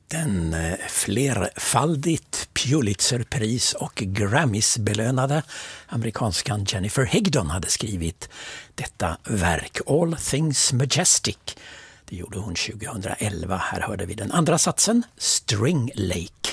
Den flerfaldigt Pulitzerpris och Grammys-belönade amerikanskan Jennifer Higdon hade skrivit detta verk, All Things Majestic. Det gjorde hon 2011. Här hörde vi den andra satsen, String Lake.